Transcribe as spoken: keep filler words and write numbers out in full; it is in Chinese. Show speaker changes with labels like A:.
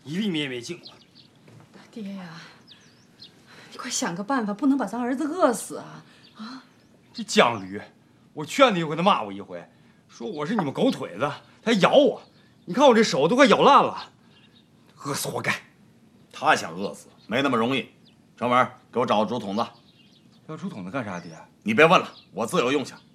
A: 一粒米也没进过。
B: 爹呀，你快想个办法，不能把咱儿子饿死啊！啊！
A: 这犟驴，我劝他一回，他骂我一回，说我是你们狗腿子，他还咬我。你看我这手都快咬烂了，饿死活该。
C: 他想饿死没那么容易。上门给我找个竹筒子。
A: 要竹筒子干啥，爹？
C: 你别问了，我自有用下。